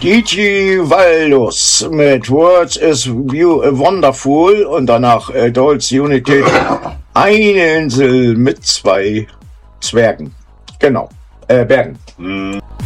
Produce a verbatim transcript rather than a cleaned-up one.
D J Waldus mit Words is Wonderful und danach äh, Dolls Unity. Eine Insel mit zwei Zwergen. Genau. Äh, Bergen.